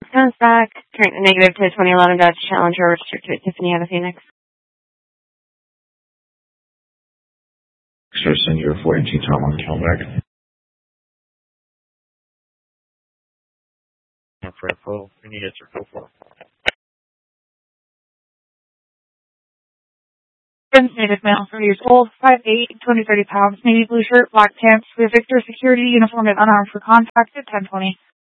Comes back. Turn negative to 2011 Dodge Challenger, restricted to Tiffany out of Phoenix. Send your 42 Tom on Calback. For full, any hits or go for Native male, 30 years old, 5'8", 20-30 pounds, navy blue shirt, black pants, with Victor security uniform and unarmed for contact at 10:20.